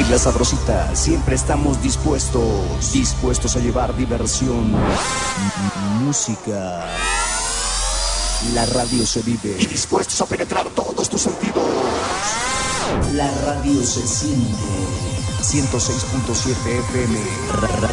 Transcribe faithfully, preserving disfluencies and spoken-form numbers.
La Sabrosita, siempre estamos dispuestos, dispuestos a llevar diversión, música. La radio se vive y dispuestos a penetrar todos tus sentidos. La radio se siente. ciento seis punto siete F M.